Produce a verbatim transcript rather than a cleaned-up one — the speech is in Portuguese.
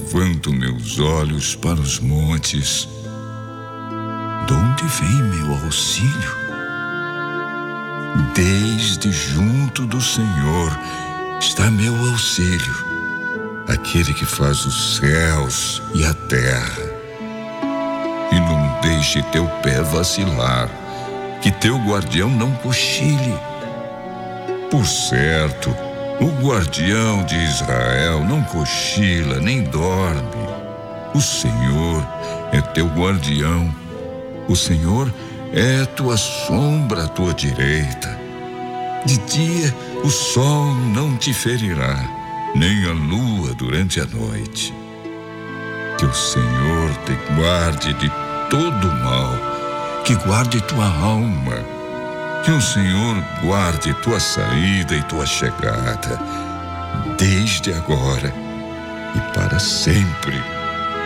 levanto meus olhos para os montes. De onde vem meu auxílio? Desde junto do Senhor está meu auxílio, aquele que faz os céus e a terra. E não deixe teu pé vacilar, que teu guardião não cochile. Por certo, o guardião de Israel não cochila nem dorme. O Senhor é teu guardião. O Senhor é tua sombra à tua direita. De dia o sol não te ferirá, nem a lua durante a noite. Que o Senhor te guarde de todo mal, que guarde tua alma. Que o Senhor guarde tua saída e tua chegada, desde agora e para sempre.